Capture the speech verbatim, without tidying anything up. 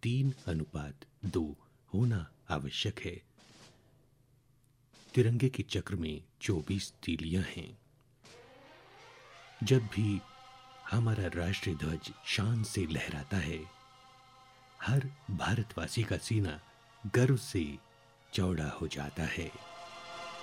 तीन अनुपात दो होना आवश्यक है। तिरंगे के चक्र में चौबीस तीलियां हैं। जब भी हमारा राष्ट्रीय ध्वज शान से लहराता है, हर भारतवासी का सीना गर्व से चौड़ा हो जाता है।